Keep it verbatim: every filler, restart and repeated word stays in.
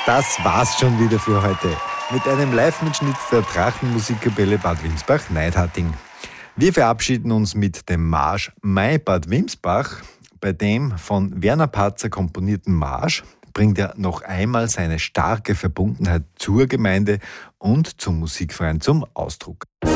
Das war's schon wieder für heute. Mit einem Live-Mitschnitt der Trachtenmusikkapelle Bad Wimsbach-Neidharting. Wir verabschieden uns mit dem Marsch Mai Bad Wimsbach. Bei dem von Werner Patzer komponierten Marsch bringt er noch einmal seine starke Verbundenheit zur Gemeinde und zum Musikverein zum Ausdruck.